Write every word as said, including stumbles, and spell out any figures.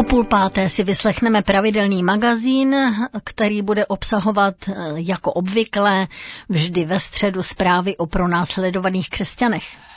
O půl páté si vyslechneme pravidelný magazín, který bude obsahovat jako obvykle vždy ve středu zprávy o pronásledovaných křesťanech.